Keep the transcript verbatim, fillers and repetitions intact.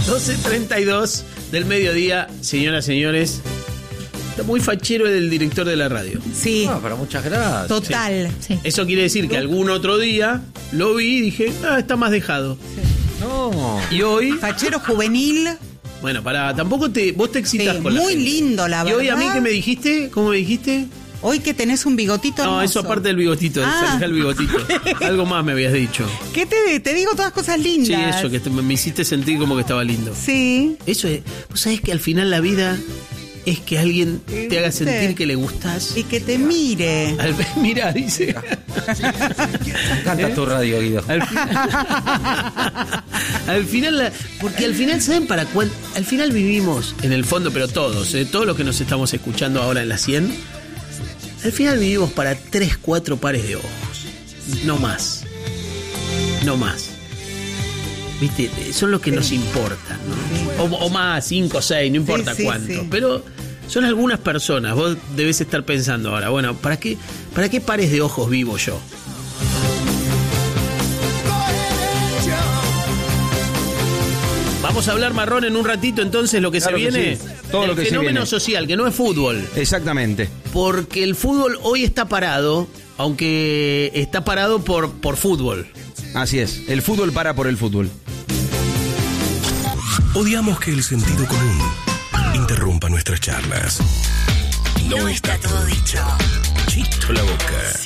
doce treinta y dos del mediodía, señoras y señores. Está muy fachero el director de la radio. Sí. Ah, pero muchas gracias. Total. Sí. Eso quiere decir que algún otro día lo vi y dije, ah, está más dejado. Sí. No. Y hoy... Fachero juvenil. Bueno, pará, tampoco te... Vos te excitas Sí, con la muy gente. lindo, la ¿Y verdad. hoy a mí qué me dijiste? ¿Cómo me dijiste? Hoy que tenés un bigotito No, hermoso. eso aparte del bigotito, Ah. deja el bigotito. Algo más me habías dicho. ¿Qué te, te digo todas cosas lindas? Sí, eso, que te- me hiciste sentir como que estaba lindo. Sí. Eso es... Vos sabés que al final la vida es que alguien te haga ¿Viste? sentir que le gustás. Y que te mire. Al, mira, dice... Me encanta ¿Eh? tu radio, Guido. Al, fi- al final, la- porque al final, ¿saben para cuál? Al final vivimos, en el fondo, pero todos, ¿eh? Todos los que nos estamos escuchando ahora en la cien, al final vivimos para tres, cuatro pares de ojos. No más. No más. ¿Viste? Son los que nos importan, ¿no? O, o más, cinco, seis, no importa Sí, sí, cuánto. sí. Pero son algunas personas. Vos debés estar pensando ahora, bueno, ¿para qué, para qué pares de ojos vivo yo? Vamos a hablar, Marrón, en un ratito entonces lo que Claro se que viene. sí. Todo el lo que se fenómeno viene. social, que no es fútbol. Exactamente. Porque el fútbol hoy está parado, aunque está parado por, por fútbol. Así es. El fútbol para por el fútbol. Odiamos que el sentido común interrumpa nuestras charlas. No está todo dicho. Chito la boca.